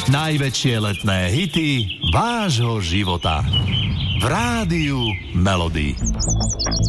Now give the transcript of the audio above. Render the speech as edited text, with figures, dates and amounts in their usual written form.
Najväčšie letné hity vášho života. V rádiu Melody.